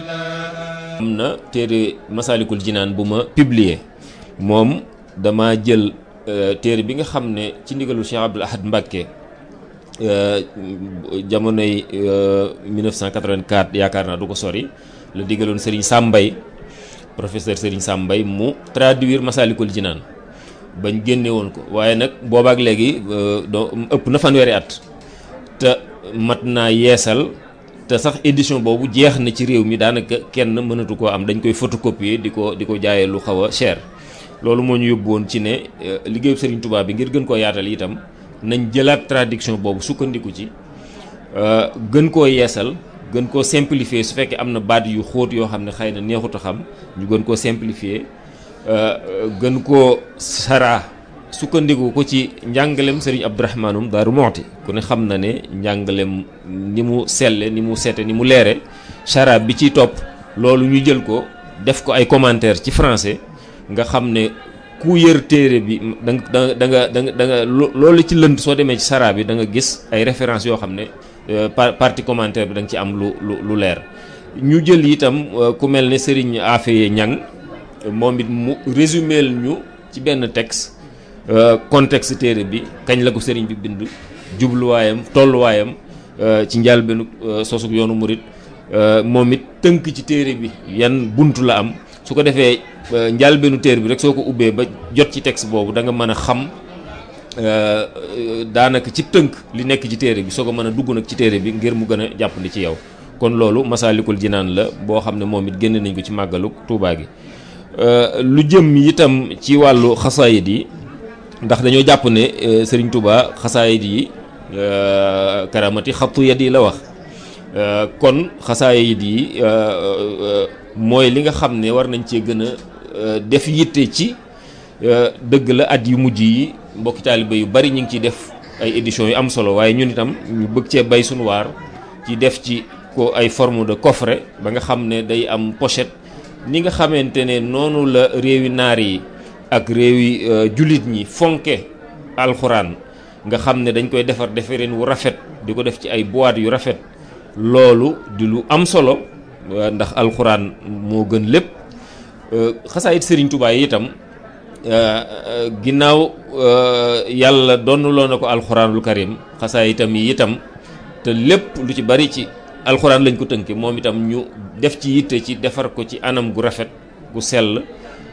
am na téere Masaalikul Jinaan bu ma publier moom dama jël téere bi nga xam ne ci ndigalu Cheikh Abdoul Ahad Mbacké jamonoy 1984 yaakaar naa du ko sori la digaloon Serigne Sambay professeur Serigne Sambay mu traduire Masaalikul Jinaan bañ génne woon ko waaye nag boobaak léegi ëpp na fanweeri at te mat naa yeesal te sax édition boobu jeex na ci réew mi daanaka kenn mënatu koo am dañ koy photocopier di ko jaayee lu xaw a cher loolu moo ñu yóbbu woon ci ne liggéeyu Serigne Touba bi ngir gën koo yaatal itam nañ jëlaat traduction boobu sukkandiku ci gën koo yeesal gën koo simplifier su fekkee am na baat yu xóot yoo xam ne xëy na neexut a xam ñu gën koo simplifier gën koo saraa sukkandiku ko ci njàngalem Serigne Abdourahmanum Daaru Muxti ku ne xam na ne njàngalem ni mu selle ni mu sete ni mu leere saraa bi ciy topp loolu ñu jël ko def ko ay commentaire ci français nga xam ne ku yër téere bi da nga loolu ci lënd soo demee ci saraa bi da nga gis ay références yoo xam ne partie commentaire bi da nga ci am lu leer ñu jël itam ku mel ne Serigne Afeye Ñang moom it mu résuméel ñu ci benn texte contexte téere bi kañ la ko sëriñ bi bind jubluwaayam tolluwaayam ci njëlbéenu sosug yoonu murit moom it tënk ci téere bi yan buntu la am su ko defee njëlbéenu téere bi rek soo ko ubbee ba jot ci texte boobu da nga mën a xam daanaka ci tënk li nekk ci téere bi soo ko mën a dugg nag ci téere bi ngir mu gën a jàppandi ci yow kon loolu Masaalikul Jinaan la boo xam ne moom it génne nañ ko ci màggalu Tuubaa gi lu jëm itam ci wàllu xasaayid yi ndax dañoo jàpp ne Serigne Touba xasaayid yi karamati xattu yad yi la wax kon xasaayid yi mooy li nga xam ne war nañ cee gën a def yitte ci dëgg la at yu mujj yi mbokki taaliba yu bari ñu ngi ciy def ay éditions yu am solo waaye ñun itam ñu bëgg cee bay suñu waar ci def ci ko ay forme de coffret ba nga xam ne day am pochette ni nga xamante ne noonu la réewi naar yi ak réewi jullit ñi fonke alxuraan nga xam ne dañ koy defar defareen wu rafet di ko def ci ay boîte yu rafet loolu di lu am solo ndax alxuraan moo gën lépp xasaayit Serigne Touba yi itam ginnaaw yàlla donnaloo na ko alxuraanul karim xasaayitam yi itam te lépp lu ci bari ci alxuraan lañ ko tënke moom itam ñu def ci yitte ci defar ko ci anam gu rafet gu sell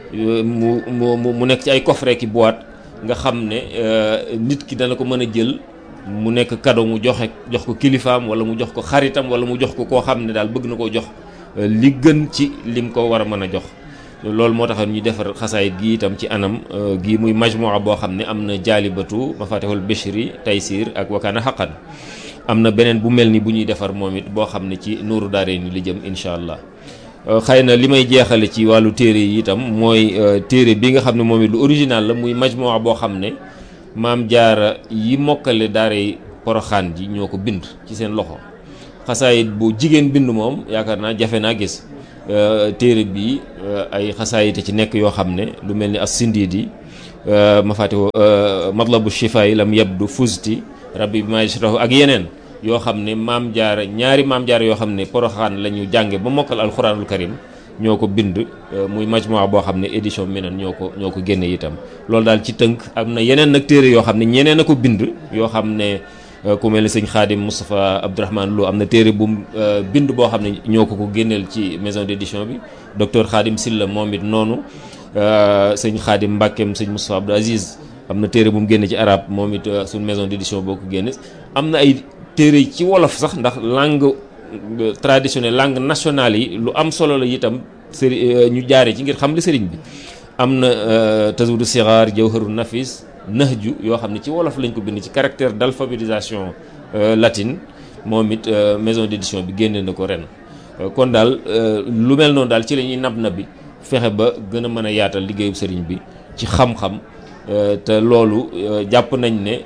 mu nekk ci ay coffret ki boîte nga xam ne nit ki dana ko mën a jël mu nekk cadeau mu jox ko kilifaam wala mu jox ko xaritam wala mu jox ko koo xam ne daal bëgg na koo jox li gën ci lim ko war a mën a jox loolu moo tax ñu defar xasaayit gi itam ci anam gi muy majmua boo xam ne am na jaalibatu mafatihul bishri taysir ak wakaana xaqan am na beneen bu mel ni bu ñuy defar moom it boo xam ne ci nuuru daare ni li jëm incha allah xëy na li may jeexale ci wàllu téere yi itam mooy téere bi nga xam ne moom it lu original la muy majmua boo xam ne maam jaara yi mokkale daare poroxaan ji ñoo ko bind ci seen loxo xasaayit bu jigéen bind moom yaakaar naa jafe naa gis téere bi ay xasaayite ci nekk yoo xam ne lu mel ni as sindiidi mafaatihu matlabu shifaay lam yabdu fusti rabbi bi maajrahu ak yeneen yoo xam ne maam jaara ñaari maam jaara yoo xam ne poroxaan la ñu jànge ba mokkal alxuraanul karim ñoo ko bind muy majmua boo xam ne édition Minan ñoo ko génne itam loolu daal ci tënk am na yeneen nag téere yoo xam ne ñeneen a ko bind yoo xam ne ku mel ni sëñ Xaadim Moustapha Abdourahmane Lo am na téere bu bind boo xam ne ñoo ko génneel ci maison d'édition bi docteur Xaadim Silla moom it noonu sëñ Xaadim Mbàkkeem sëñ Moustapha Abdou Aziz am na téere bu mu génne ci arab moom it suñ maison d'édition boo ko génne am na ay téere ci wolof sax ndax langue traditionnelle langue nationale yi lu am solo la itam ñu jaare ci ngir xam li sëriñ bi am na Tazawudu Sixaar Jawharu Nafis Nahju yoo xam ne ci wolof lañ ko bind ci caractère d'alphabétisation latine moom it maison d'édition bi génne na ko ren kon daal lu mel noonu daal ci la ñuy nab bi fexe ba gën a mën a yaatal liggéeyu sëriñ bi ci xam-xam te loolu jàpp nañ ne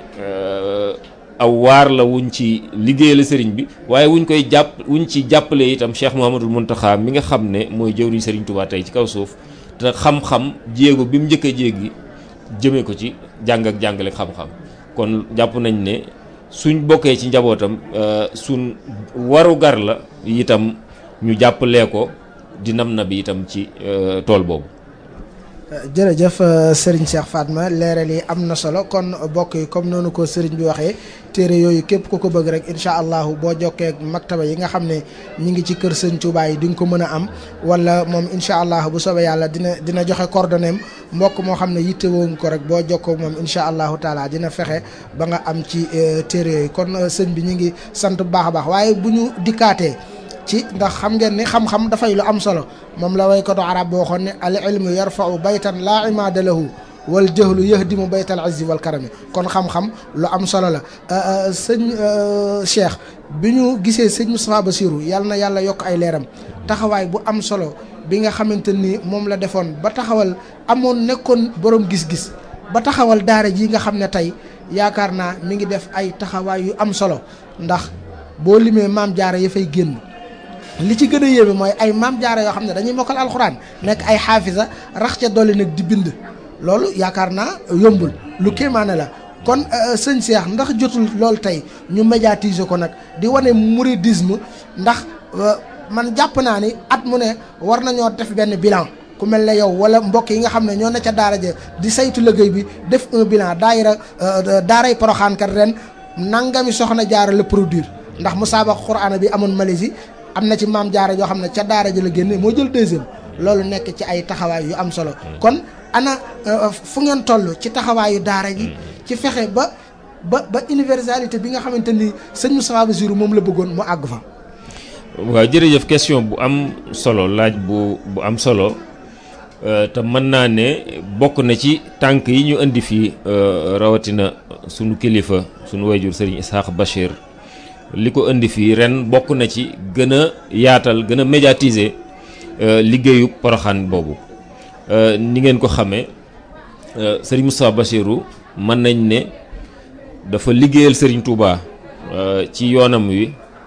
aw waar la wuñ ci liggéeyal sëriñ bi waaye wuñ ci jàppale itam Cheikh Mouhamadul Mountakha mi nga xam ne mooy jëwriñ sëriñ Touba tey ci kaw suuf te xam-xam jéego bi mu njëkk a jéegi jëmee ko ci jàng ak jàngale xam-xam kon jàpp nañ ne suñ bokkee ci njabootam suñ waru gar la itam ñu jàppalee ko di nam na bi itam ci tool boobu. jërëjëf Serigne Cheikh Fatma leeral yi am na solo kon bokk yi comme noonu ko Serigne bi waxee téere yooyu képp ku ko bëgg rek incha allahu boo jokkee ak maktaba yi nga xam ne ñi ngi ci kër Sëñ Touba yi di nga ko mën a am wala moom incha allah bu soobee yàlla dina joxe coordonnées mbokk moo xam ne yittewoo nga ko rek boo jokkoo moom incha allahu taala dina fexe ba nga am ci téere yooyu kon sëñ bi ñu ngi sant bu baax a baax waaye bu ñu dikkaatee ci ndax xam ngeen ni xam-xam dafay lu am solo moom la waykatu arab boo waxoon ne al ilmu yarfa'u baytan laa imaada lahu wal jahlu yahdimu baytal izzi wal karami kon xam-xam lu am solo la sëñ Cheikh bi ñu gisee sëñ Moustapha Bassirou yàlla na yàlla yokk ay leeram taxawaay bu am solo bi nga xamante ni moom la defoon ba taxawal amoon nekkoon borom gis-gis ba taxawal daara ji nga xam ne tey yaakaar naa mi ngi def ay taxawaay yu am solo ndax boo limee maam jaara ya fay génn li ci gën a yéeme mooy ay maam jaara yoo xam ne dañuy mokkal alxuraan nekk ay xaafisa rax ca dolli nag di bind loolu yaakaar naa yombul lu kéemaane la kon sëñ Cheikh ndax jotul loolu tey ñu médiatiser ko nag di wane mouridisme ndax man jàpp naa ni at mu ne war nañoo def benn bilan ku mel ne yow wala mbokk yi nga xam ne ñoo ne ca daara ja di saytu liggéey bi def un bilan daaray Poroxaan kat ren nangami soxna jaara la produire ndax musaabaqa Qur'aan bi amoon Malaisie am na ci maam jaara yoo xam ne ca daara ji la génne moo jël deuxième loolu nekk ci ay taxawaay yu am solo kon ana fu ngeen toll ci taxawaayu daara ji ci fexe ba universalité bi nga xamante ni sëñ Moustapha Bassirou moom la bëggoon mu àgg fa. waaw jërëjëf question bu am solo laaj bu am solo te mën naa ne bokk na ci tànk yi ñu indi fii rawatina sunu kilifa sunu wayjur Serigne Ishaq Bachir li ko indi fii ren bokk na ci gën a yaatal gën a médiatiser liggéeyu Poroxaan boobu ni ngeen ko xamee Serigne Moustapha Bassirou mën nañ ne dafa liggéeyal Serigne Touba ci yoonam wi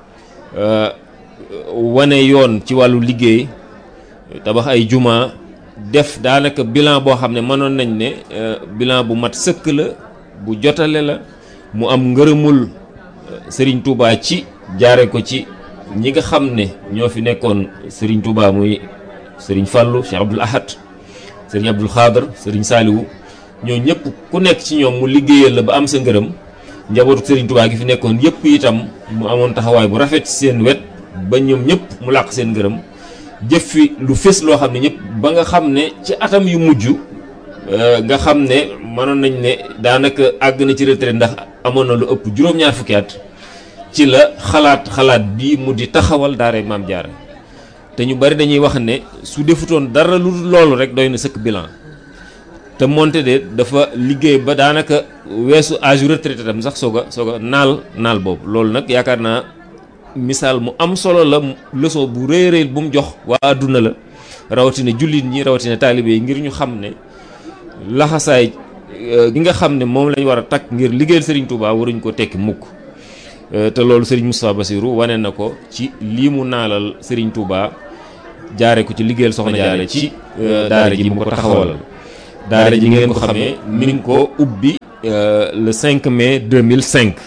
wane yoon ci wàllu liggéey tabax ay juma def daanaka bilan boo xam ne mënoon nañ ne bilan bu mat sëkk la bu jotale la mu am ngërëmul Serigne Touba ci jaare ko ci ñi nga xam ne ñoo fi nekkoon Serigne Touba muy Serigne Fallou Cheikh Abdoul Ahad Serigne Abdoul Khadr Serigne Saliou ñoo ñëpp ku nekk ci ñoom mu liggéeyal la ba am sa ngërëm njabootu Serigne Touba gi fi nekkoon yëpp itam mu amoon taxawaay bu rafet ci seen wet ba ñoom ñëpp mu làq seen ngërëm jëf fi lu fés loo xam ne ñëpp ba nga xam ne ci atam yu mujj nga xam ne mënoon nañ ne daanaka àgg na ci retraite ndax amoon na lu ëpp juróom-ñaar fukki at ci la xalaat bi mu di taxawal daaray Maam Jaara te ñu bari dañuy wax ne su defutoon dara lu loolu rek doy na sëkk bilan te moonte de dafa liggéey ba daanaka weesu âge retraité tam sax soog a naal boobu loolu nag yaakaar naa misaal mu am solo la leçon bu rëy rëy bu mu jox waa àdduna la rawatina jullit ñi rawatina taalibe yi ngir ñu xam ne laxasaay gi nga xam ne moom lañ war a takk ngir liggéeyal Serigne Touba waruñ ko tekki mukk te loolu Serigne Moustapha Bassirou wane na ko ci lii mu naalal Serigne Touba jaare ko ci liggéeyal soxna jaare ci daara ji mu ko taxawalal daara ji ngeen ko xamee mi ngi ko ubbi le 5 mai 2005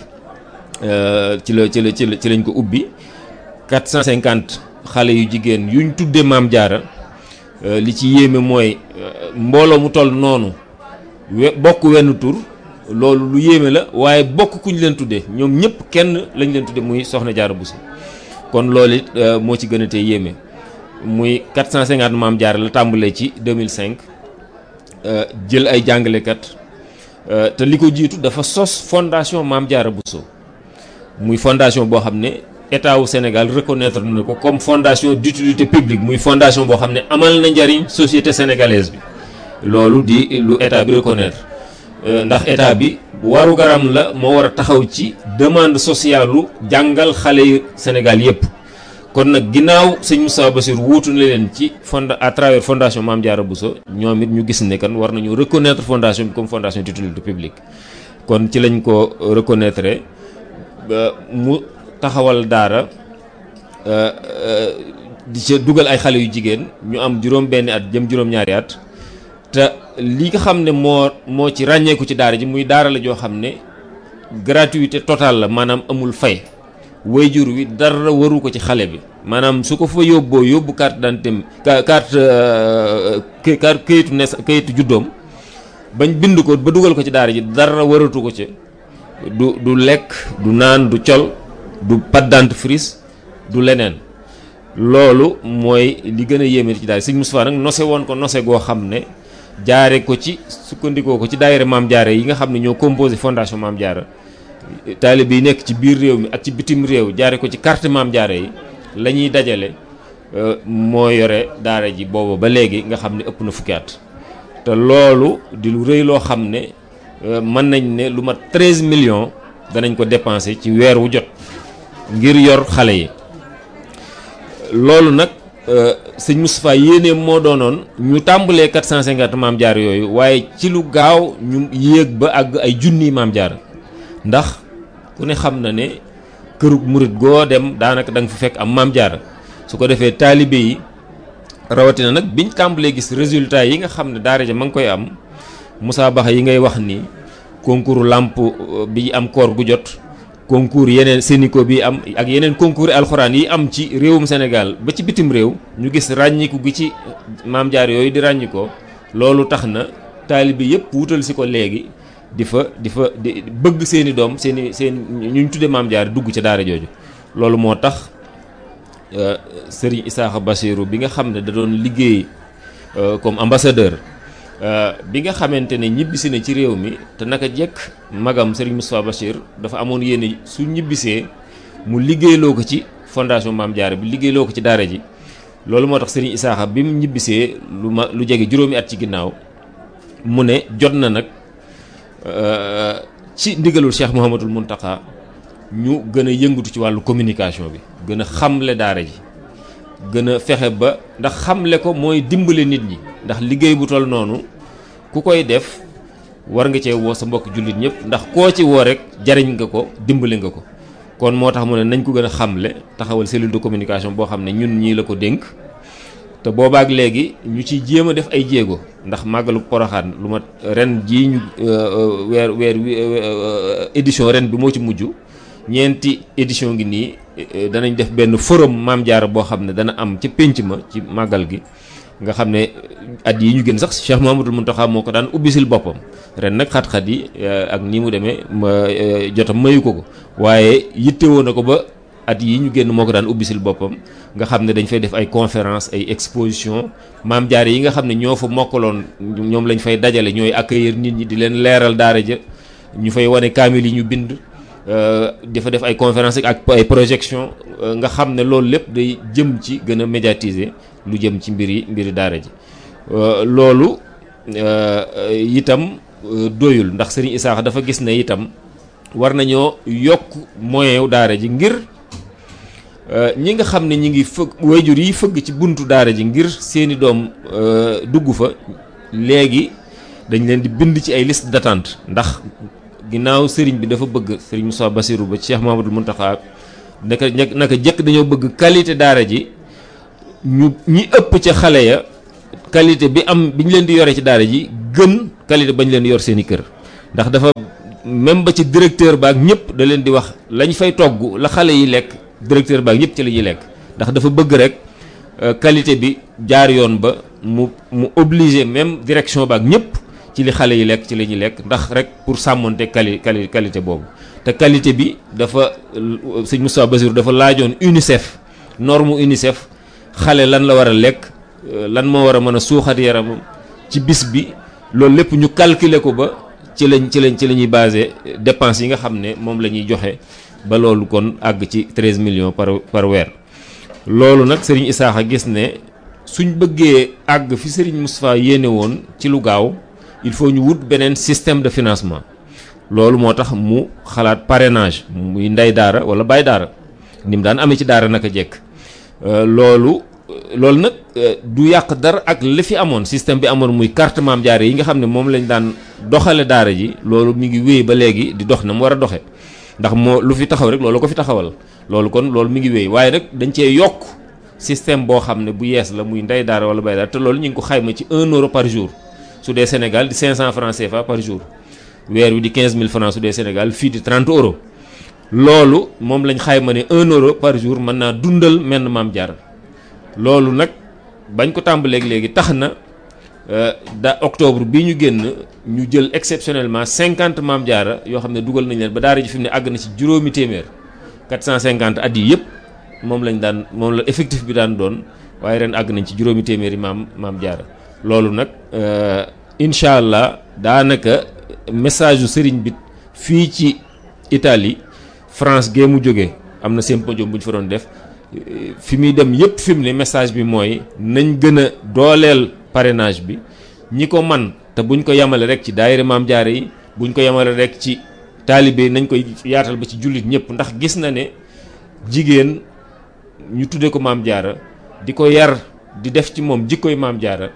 ci lañ ko ubbi 450 xale yu jigéen yuñ tuddee Maam Jaara li ci yéeme mooy mbooloo mu toll noonu bokk wenn tur loolu lu yéeme la waaye bokk kuñ leen tuddee ñoom ñëpp kenn lañ leen tuddee muy Soxna Jaara Bousso kon loolu it moo ci gën a tee yéeme muy 450 Maam Jaara la tàmbalee ci 2005 jël ay jàngalekat te li ko jiitu dafa sos fondation Maam Jaara Bousso muy fondation boo xam ne état wu Sénégal reconnaître na ko comme fondation d'utilité publique muy fondation boo xam ne amal na njariñ société sénégalaise bi loolu di lu état bi reconnaître ndax état bi waru garam la moo war a taxaw ci demande sociale lu jàngal xale yu Sénégal yépp kon nag ginnaaw sëñ Moustapha Bassirou wuutu na leen ci à travers fondation Maam Jaara Bousso ñoom it ñu gis ne kan war nañu reconnaître fondation bi comme fondation d'utilité publique kon ci lañ ko reconnaître mu taxawal daara di ca dugal ay xale yu jigéen ñu am juróom benni at jëm juróom-ñaari at te li nga xam ne moo ci ràññeeku ci daara ji muy daara la joo xam ne gratuité totale la maanaam amul fay wayjur wi dara waru ko ci xale bi maanaam su ko fa yóbboo yóbbu carte d'identité carte kayitu juddoom bañ bind ko ba dugal ko ci daara ji dara waratu ko ci du lekk du naan du col du pâte dentifrice du leneen loolu mooy li gën a yéeme ci daara Sëñ Moustapha nag nose woon ko nose goo xam ne jaare ko ci sukkandikoo ko ci daayira Maam Jaara yi nga xam ne ñoo composé fondation Maam Jaara taalibe yi nekk ci biir réew mi ak ci bitim réew jaare ko ci carte Maam Jaara yi la ñuy dajale moo yore daara ji booba ba léegi nga xam ne ëpp na fukki at te loolu di lu rëy loo xam ne mën nañ ne lu mat 13 millions danañ ko dépenser ci weer wu jot ngir yor xale yi loolu nag sëñ Moustapha yéene moo doonoon ñu tàmbalee 450 Maam Jaara yooyu waaye ci lu gaaw ñu yéeg ba àgg ay junniy Maam Jaara ndax ku ne xam na ne kërug murit goo dem daanaka da nga fa fekk am Maam Jaara su ko defee taalibe yi rawatina nag biñ tàmbalee gis résultat yi nga xam ne daara ja ma ngi koy am musaabaxa yi ngay wax ni concours làmp bi am koor gu jot concours yeneen Sénico bi am ak yeneen concours alxuraan yi am ci réewum Sénégal ba ci bitim réew ñu gis ràññiku gi ci Maam Jaara yooyu di ràññikoo loolu tax na taalibe yëpp wutal si ko léegi di bëgg seeni doom seen ñu tudde Maam Jaara dugg ca daara jooju loolu moo tax Serigne Isaaxa Bassirou bi nga xam ne da doon liggéey comme ambassadeur bi nga xamante ne ñibbisi na ci réew mi te naka jekk magam Serigne Moustapha Bachir dafa amoon yéene su ñibbisee mu liggéeyloo ko ci fondation Maam Jaara bi liggéeyloo ko ci daara ji loolu moo tax Serigne Isaaxa bi mu ñibbisee lu jege juróomi at ci ginnaaw mu ne jot na nag ci ndigalul Cheikh Mouhamadoul Mountakha ñu gën a yëngatu ci wàllu communication bi gën a xamle daara ji gën a fexe ba ndax xamle ko mooy dimbale nit ñi ndax liggéey bu toll noonu ku koy def war nga cee woo sa mbokk jullit ñëpp ndax koo ci woo rek jariñ nga ko dimbale nga ko kon moo tax mu ne nañ ko gën a xamle taxawal cellule de communication boo xam ne ñun ñii la ko dénk te boobaak léegi ñu ciy jéem a def ay jéego ndax màggalu Poroxaan lu ma ren jii ñu édition ren bi moo ci mujj ñeenti édition ngi nii danañ def benn forum Maam Jaara boo xam ne dana am ca pénc ma ci màggal gi nga xam ne at yi ñu gën sax Cheikh Mouhamadoul Mountakha moo ko daan ubbisil boppam ren nag xat-xat yi ak ni mu demee jotam mayu ko waaye yittewoo na ko ba at yi ñu génn moo ko daan ubbisil boppam nga xam ne dañ fay def ay conférence ay exposition Maam Jaara yi nga xam ne ñoo fa mokkaloon ñoom lañ fay dajale ñooy accueillir nit ñi di leen leeral daara ja ñu fay wane kaamil yi ñu bind dafa def ay conférence ak ay projection nga xam ne loolu lépp day jëm ci gën a médiatiser lu jëm ci mbiri daara ji loolu itam doyul ndax Serigne Isaaxa dafa gis ne itam war nañoo yokk moyen wu daara ji ngir ñi nga xam ne ñi ngi fëgg wayjur yi fëgg ci buntu daara ji ngir seeni doom dugg fa léegi dañ leen di bind ci ay liste d'attente ndax ginnaaw sëriñ bi dafa bëgg sëriñ Moustapha Bassirou ba Cheikh Mouhamadoul Mountakha naka jëkk dañoo bëgg qualité daara ji ñi ëpp ca xale ya qualité bi ñu leen di yore ci daara ji gën qualité bañ leen yor seen i kër ndax dafa même ba ci directeur baak ñëpp da leen di wax lañ fay togg la xale yi lekk directeur baak ñëpp ci la ñuy lekk ndax dafa bëgg rek qualité bi jaar yoon ba mu obligé même direction baak ñëpp ci li xale yi lekk ci la ñuy lekk ndax rek pour sàmmonte qualité boobu te qualité bi dafa sëñ Moustapha Bassirou dafa laajoon UNICEF norme UNICEF xale lan la war a lekk lan moo war a mën a suuxat yaramam ci bis bi loolu lépp ñu calculer ko ba ci la ñuy basé dépenses yi nga xam ne moom la ñuy joxe ba loolu kon àgg ci 13 millions par weer loolu nag Serigne Isaaxa gis ne suñ bëggee àgg fi Serigne Moustapha yéene woon ci lu gaaw il faut ñu wut beneen système de financement loolu moo tax mu xalaat parrainage muy ndey daara wala baay daara ni mu daan amee ci daara naka jekk loolu nag du yàq dara ak li fi amoon système bi amoon muy carte Maam Jaara yi nga xam ne moom lañ daan doxale daara ji loolu mi ngi wéy ba léegi di dox na mu war a doxe ndax moo lu fi taxaw rek loolu ko fi taxawal loolu mi ngi wéy waaye nag dañ cee yokk système boo xam ne bu yees la muy ndey daara wala baay daara te loolu ñu ngi ko xayma ci 1 euro par jour su dee Sénégal di 500 francs CFA par jour weer wi di 15 000 francs su dee Sénégal fii di 30 euros loolu moom lañ xayma ne 1 euro par jour mën naa dundal menn Maam Jaara loolu nag bañ ko tàmbaleeg léegi tax na octobre bii ñu génn ñu jël exceptionnellement 50 Maam Jaara yoo xam ne dugal nañ leen ba daara ji fi mu ne àgg na ci juróomi téeméer 450 at yi yëpp moom la effectif bi daan doon waaye ren àgg nañ ci juróomi téeméeri Maam Jaara loolu nag incha allah daanaka message yu sëriñ bi fii ci Italie France gee mu jógee am na symposium bu ñu fa doon def fi muy dem yëpp fi mu ne message bi mooy nañ gën a dooleel parrainage bi ñi ko man te buñ ko yemale rek ci daayira Maam Jaara yi buñ ko yemale rek ci taalibe yi nañ koy yaatal ba ci jullit ñëpp ndax gis na ne jigéen ñu tudde ko Maam Jaara di ko yar di def ci moom jikkoy Maam Jaara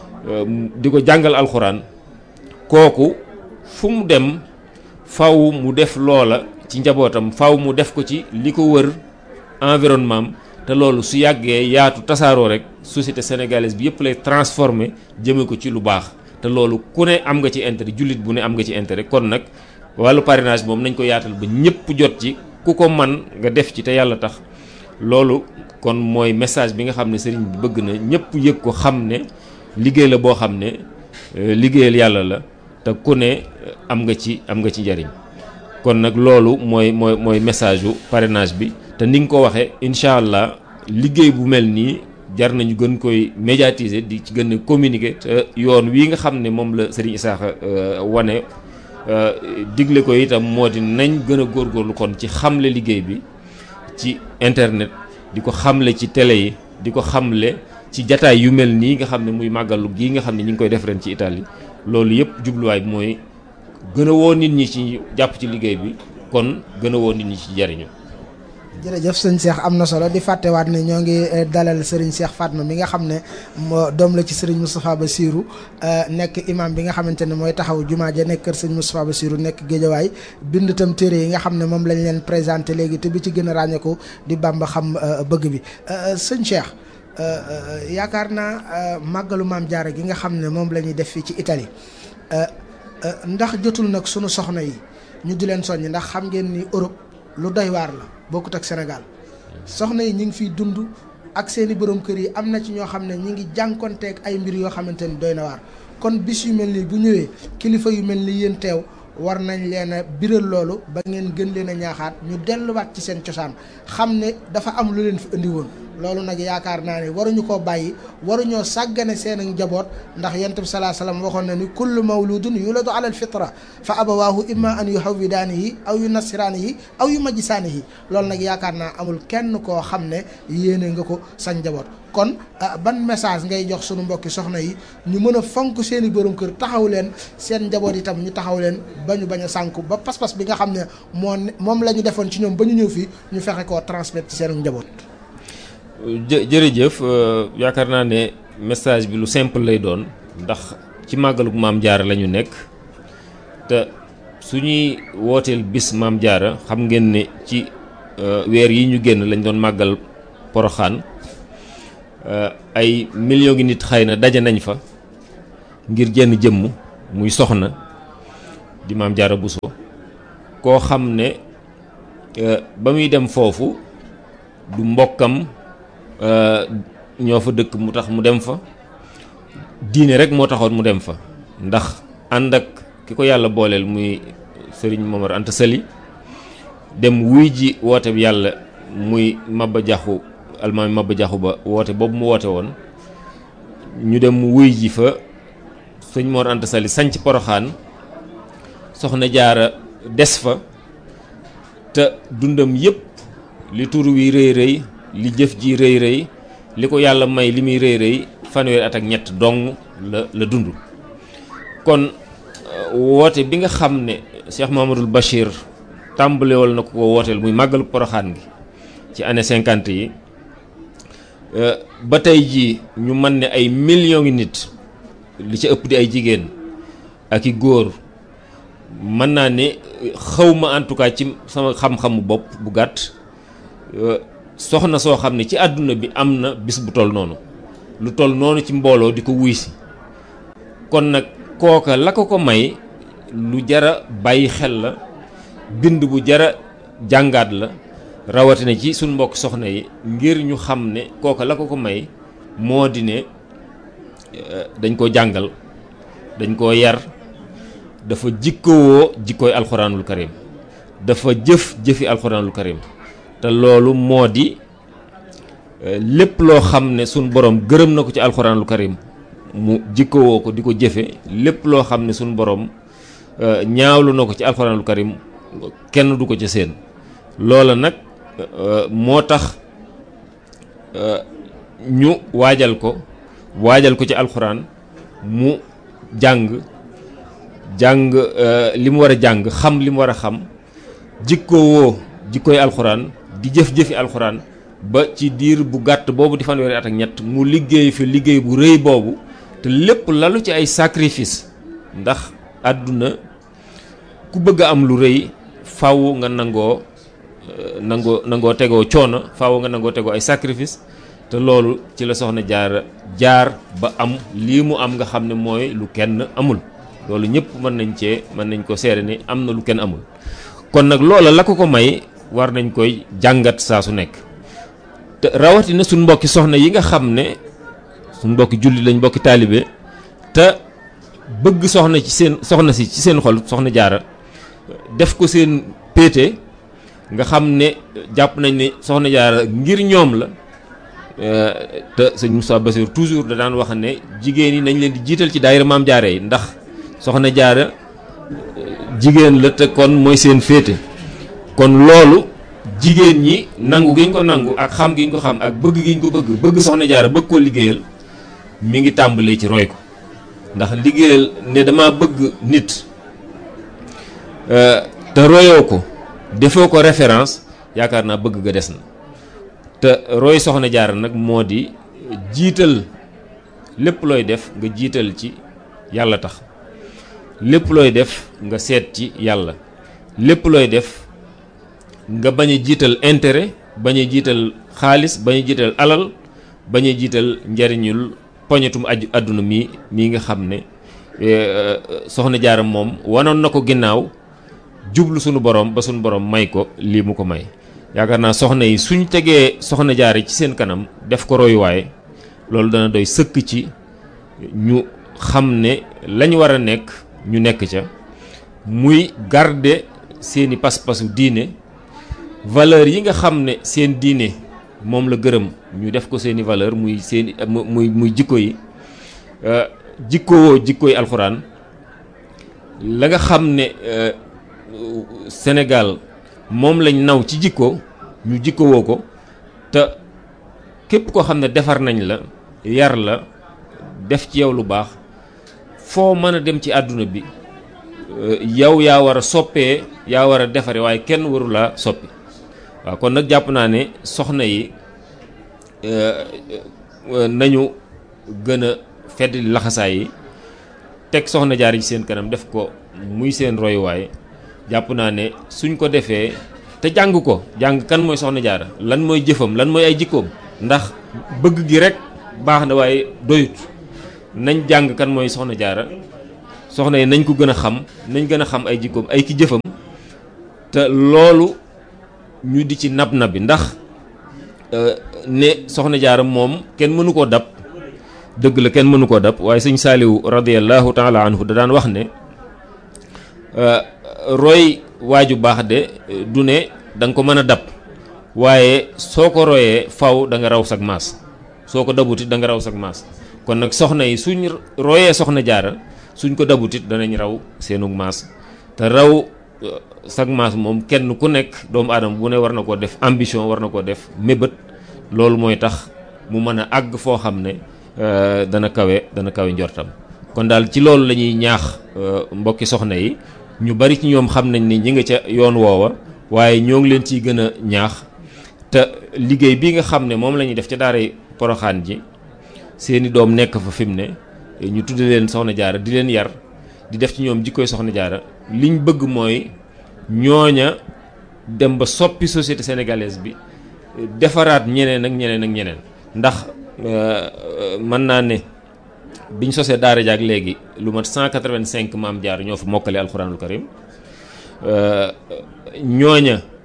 di ko jàngal alxuraan kooku fu mu dem faw mu def loola ci njabootam faw mu def ko ci li ko wër environnement te loolu su yàggee yaatu tasaaroo rek société sénégalaise bi yëpp lay transformer jëme ko ci lu baax te loolu ku ne am nga ci intérêt jullit bu ne am nga ci intérêt kon nag wàllu parrainage moom nañ ko yaatal ba ñëpp jot ci ku ko man nga def ci te yàlla tax loolu kon mooy message bi nga xam ne sëriñ bi bëgg na ñëpp yëg ko xam ne liggéey la boo xam ne liggéeyal yàlla la te ku ne am nga ci njariñ kon nag loolu mooy message yu parrainage bi te ni nga ko waxee incha allah liggéey bu mel nii jar nañu gën koy médiatiser di ci gën a communiquer te yoon wii nga xam ne moom la Serigne Isaaxa wane digle ko itam moo di nañ gën a góorgóorlu kon ci xamle liggéey bi ci internet di ko xamle ci télé yi di ko xamle ci jataay yu mel nii nga xam ne muy màggalu gii nga xam ne ñu ngi koy def ren ci Italie loolu yëpp jubluwaay bi mooy gën a woo nit ñi ci jàpp ci liggéey bi kon gën a woo nit ñi ci jariñu jërëjëf sëñ Cheikh am na solo di fàttewaat ne ñoo ngi dalal Serigne Cheikh Fatma mi nga xam ne moo doom la ci Serigne Moustapha Bassirou nekk imam bi nga xamante ne mooy taxaw jumaa ja nekk kër Serigne Moustapha Bassirou nekk Géejawaay bind itam téere yi nga xam ne moom lañ leen présenté léegi te bi ci gën a ràññeeku di Bamba xam bëgg bi sëñ Cheikh yaakaar naa màggalu Maam Jaara gi nga xam ne moom la ñuy def fii ci Italie ndax jotul nag sunu soxna yi ñu di leen soññ ndax xam ngeen ni Europe lu doy waar la bokkut ak Sénégal soxna yi ñu ngi fiy dund ak seeni borom kër yi am na ci ñoo xam ne ñi ngi jànkonteeg ay mbir yoo xamante ni doy na waar kon bis yu mel nii bu ñëwee kilifa yu mel ni yéen teew war nañ leen a biral loolu ba ngeen gën leen a ñaaxaat ñu delluwaat ci seen cosaan xam ne dafa am lu leen fi indi woon loolu nag yaakaar naa ne waruñu koo bàyyi waruñoo sàggane seen ak njaboot ndax yonent bi salaa salaam waxoon na ni kullu mawludun yuladu ala alfitra fa abawaahu imma an yuhawwidaanihi aw yunassiraanihi aw yumajjisaanihi loolu nag yaakaar naa amul kenn koo xam ne yéene nga ko sa njaboot kon ban message ngay jox sunu mbokki soxna yi ñu mën a fonk seen i borom kër taxaw leen seen njaboot itam ñu taxaw leen ba ñu bañ a sànku ba pas-pas bi nga xam ne moom la ñu defoon ci ñoom ba ñu ñëw fii ñu fexe koo transmettre ci seen njaboot. jërëjëf yaakaar naa ne message bi lu simple lay doon ndax ci màggalu Maam Jaara la ñu nekk te suñuy wooteel bis Maam Jaara xam ngeen ne ci weer yi ñu génn lañ doon màggal Poroxaan ay millions ngi nit xëy na daje nañ fa ngir jenn jëmm muy soxna di Maam Jaara Buso koo xam ne ba muy dem foofu du mbokkam ñoo fa dëkk mu tax mu dem fa diine rek moo taxoon mu dem fa ndax ànd ak ki ko yàlla booleel muy sëriñ Momar Anta Sali dem wuy ji woote bi yàlla muy Maba Jaxu almaami Maba Jaxu Ba woote boobu mu woote woon ñu dem wuy ji fa sëñ Mor Anta Sali sanc Poroxaan soxna Jaara des fa te dundam yépp li tur wi rëy rëy li jëf ji rëy rëy li ko yàlla may li muy rëy rëy fanweeri at ak ñett dong la dund kon woote bi nga xam ne Cheikh Mahamadul Bachir tàmbalewal na ko wooteel muy màggalu Poroxaan gi ci année 50 yi ba tey jii ñu mën ne ay millions ngi nit li ci ëpp di ay jigéen ak i góor mën naa ne xawma en tout cas ci sama xam-xamu bopp bu gàtt soxna soo xam ne ci àdduna bi am na bis bu toll noonu lu toll noonu ci mbooloo di ko wuy si kon nag kooka la ko may lu jara bàyyi xel la bind bu jara jàngaat la rawatina ci suñ mbokk soxna yi ngir ñu xam ne kooka la ko may moo di ne dañ ko jàngal dañ koo yar dafa jikkowoo jikkooy alxuraanul karim dafa jëfi alxuraanul karim te loolu moo di lépp loo xam ne suñ borom gërëm na ko ci alxuraanul karim mu jikkowoo ko di ko jëfe lépp loo xam ne suñ borom ñaawlu na ko ci alxuraanul karim kenn du ko ca seen loola nag moo tax ñu waajal ko ci alxuraan mu jàng li mu war a jàng xam li mu war a xam jikkowoo jikkooy alxuraan di jëf-jëfi alxuraan ba ci diir bu gàtt boobu di fanweeri at ak ñett mu liggéey fi liggéey bu rëy boobu te lépp lalu ci ay sacrifice ndax àdduna ku bëgg a am lu rëy faaw nga nangoo tegoo coono faaw nga nangoo tegoo ay sacrifice te loolu ci la soxna jaar ba am lii mu am nga xam ne mooy lu kenn amul loolu ñëpp mën nañ ko seere ni am na lu kenn amul kon nag loola la ko may war nañ koy jàngat saa su nekk te rawatina suñ mbokki soxna yi nga xam ne suñ mbokki julli lañ mbokki taalibe te bëgg soxna ci seen xol soxna jaara def ko seen péete nga xam ne jàpp nañ ne soxna jaara ngir ñoom la te sëñ Moussa Bassir toujours da daan wax ne jigéen yi nañ leen di jiital ci daayira maam jaara yi ndax soxna jaara jigéen la te kon mooy seen féete kon loolu jigéen ñi nangu gi ñu ko nangu ak xam gi ñu ko xam ak bëgg gi ñu ko bëgg soxna jaara bëgg koo liggéeyal mi ngi tàmbalee ci roy ko ndax liggéeyal ne dama bëgg nit te royoo ko defoo ko référence yaakaar naa bëgg ga des na te roy soxna jaara nag moo di jiital lépp looy def nga jiital ci yàlla tax lépp looy def nga seet ci yàlla lépp looy def nga bañ a jiital intérêt bañ a jiital xaalis bañ a jiital alal bañ a jiital njariñul poñetum àdduna mii nga xam ne soxna jaara moom wanoon na ko ginnaaw jublu sunu borom ba sunu borom may ko lii mu ko may yaakaar naa soxna yi suñ tegee soxna jaara ci seen kanam def ko royuwaay loolu dana doy sëkk ci ñu xam ne lañ war a nekk ñu nekk ca muy garder seeni pas-pasu diine valeur yi nga xam ne seen diine moom la gërëm ñu def ko seeni valeur muy jikko yi jikkoy alxuraan la nga xam ne Sénégal moom lañ naw ci jikko ñu jikkowoo ko te képp koo xam ne defar nañ la yar la def ci yow lu baax foo mën a dem ci àdduna bi yow yaa war a soppee yaa war a defare waaye kenn waru laa soppi waaw kon nag jàpp naa ne soxna yi nañu gën a fedd laxasaay yi teg soxna jaar ci seen kanam def ko muy seen royuwaay jàpp naa ne suñ ko defee te jàng kan mooy soxna jaara lan mooy jëfam lan mooy ay jikkoom ndax bëgg gi rek baax na waaye doyut nañ jàng kan mooy soxna jaara soxna yi nañ ko gën a xam nañ gën a xam ay jikkoom ay ki jëfam te loolu ñu di ci nab bi ndax ne soxna jaara moom kenn mënu koo dab dëgg la kenn mënu koo dab waaye sëñ Saaliwu radiyallahu taala anhu da daan wax ne roy waaju baax de du ne da nga ko mën a dab waaye soo ko royee faw da nga raw sag maas soo ko dabutit da nga raw sag maas kon nag soxna yi suñ royee soxna jaara suñ ko dabutit danañ raw seenug maas te raw sag maas moom kenn ku nekk doomu aadama bu ne war na koo def ambition war na koo def mébét loolu mooy tax mu mën a àgg foo xam ne dana kawe njortam kon daal ci loolu la ñuy ñaax mbokki soxna yi ñu bari ci ñoom xam nañ ni ñi nga ca yoon woowa waaye ñoo ngi leen ciy gën a ñaax te liggéey bi nga xam ne moom la ñuy def ca daaray Poroxaan ji seeni doom nekk fa fi mu ne ñu tudde leen soxna jaara di leen yar di def ci ñoom jikkoy soxna jaara liñ bëgg mooy ñooña dem ba soppi société sénégalaise bi defaraat ñeneen ak ñeneen ndax mën naa ne biñ sosee daara jaak léegi lu mat 185 maam jaar ñoo fa mokkale alxuraanul karim ñooña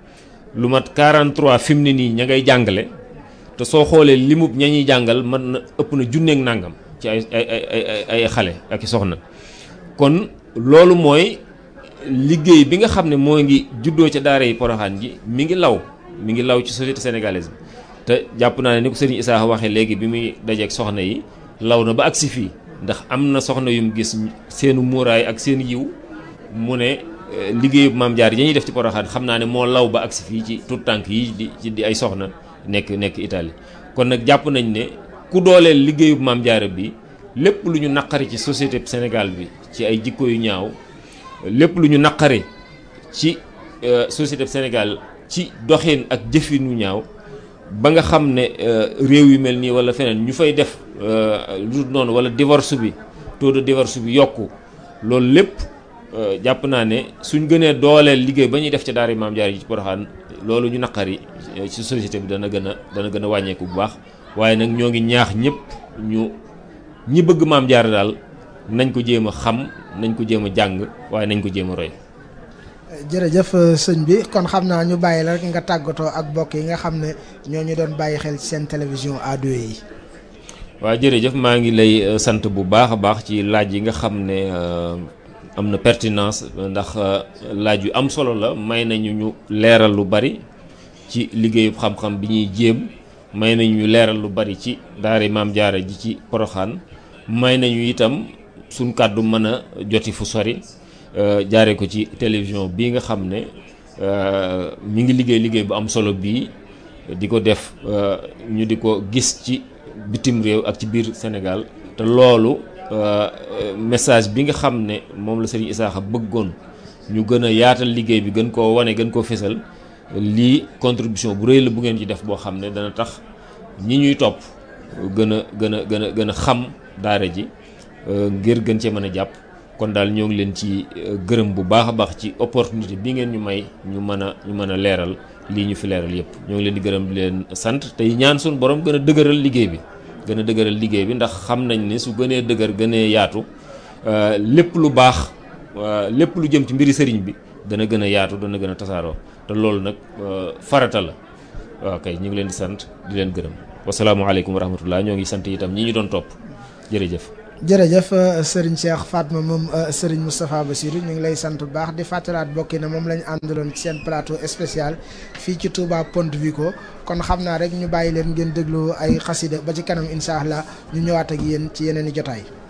lu mat 43 fi mu ne nii ña ngay jàngale te soo xoolee limub ña ñuy jàngal mën na ëpp na junneeg nàngam ci ay xale ak i soxna. kon loolu mooy liggéey bi nga xam ne moo ngi juddoo ca daara yi Porokhane ji mi ngi law ci société sénégalaise bi te jàpp naa ne ni ko sëriñ Issa waxee léegi bi muy dajeeg soxna yi law na ba agsi fii ndax am na soxna yum gis seenu muuraay ak seen yiw mu ne liggéeyu maam jaar yi ñuy def ci Porokhane xam naa ne moo law ba agsi fii ci tout tànk yi di ay soxna nekk Italie. kon nag jàpp nañ ne ku dooleel liggéeyu maam jaara bi lépp lu ñu naqari ci société Sénégal bi ci ay jikko yu ñaaw lépp lu ñu naqari ci société Sénégal ci doxin ak jëfin yu ñaaw ba nga xam ne réew yu mel nii wala feneen ñu fay def lu noonu wala divorce bi taux de divorce bi yokku loolu lépp jàpp naa ne suñ gënee dooleel liggéey ba ñuy def ci daara maam jaara yi ci Porokhane loolu ñu naqari ci société bi dana gën a wàññeeku bu baax. waaye nag ñoo ngi ñaax ñëpp ñi bëgg maam jaara daal nañ ko jéem a xam nañ ko jéem a jàng waaye nañ ko jéem a roy. jërëjëf sëñ bi kon xam naa ñu bàyyi la rek nga tàggatoo ak mbokk yi nga xam ne ñoo ñu doon bàyyi xel ci seen télévision A2 yi. waaw jërëjëf maa ngi lay sant bu baax a baax ci laaj yi nga xam ne am na pertinence ndax laaj yu am solo la may nañu ñu leeral lu bari ci liggéeyu xam-xam bi ñuy jéem. may nañu ñu leeral lu bari ci daara maam jaara ji ci Porokhane may nañu itam suñ kàddu mën a joti fu sori jaare ko ci télévision bii nga xam ne mi ngi liggéey bu am solo bii di ko def ñu di ko gis ci bitim réew ak ci biir Sénégal te loolu message bi nga xam ne moom la Serigne Issakha bëggoon ñu gën a yaatal liggéey bi gën koo wane gën koo fésal lii contribution bu rëy la bu ngeen ci def boo xam ne dana tax ñi ñuy topp gën a xam daara ji ngir gën cee mën a jàpp kon daal ñoo ngi leen ci gërëm bu baax a baax ci opportunité bi ngeen ñu may ñu mën a leeral lii ñu fi leeral yépp ñoo ngi leen di gërëm di leen sant tey ñaan suñu borom gën a dëgëral liggéey bi ndax xam nañ ne su gënee dëgër gënee yaatu lépp lu baax lépp lu jëm ci mbiri sëriñ bi dana gën a yaatu dana gën a tasaaroo te loolu nag farata la waaw kay ñu ngi leen di sant di leen gërëm wasalaamualeykum wa rahmatullah ñoo ngi sant itam ñi ñu doon topp jërëjëf Serigne Cheikh Fatma moom Serigne Moustapha Bassirou ñu ngi lay sant bu baax di fàttalaat bokki na moom lañu àndaloon ci seen plateau spécial fii ci Touba Ponte Vico kon xam naa rek ñu bàyyi leen ngeen déglu ay xasida ba ci kanam incha allah ñu ñëwaat ak yéen ci yeneen i jotaay.